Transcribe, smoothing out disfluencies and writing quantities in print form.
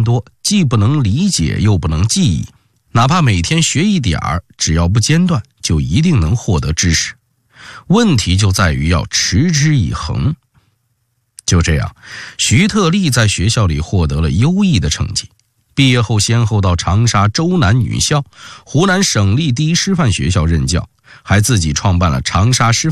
繁多，既不能理解又不能记忆，哪怕每天学一点儿，只要不间断，就一定能获得知识。问题就在于要持之以恒。就这样，徐特立在学校里获得了优异的成绩，毕业后先后到长沙周南女校、湖南省立第一师范学校任教，还自己创办了长沙师范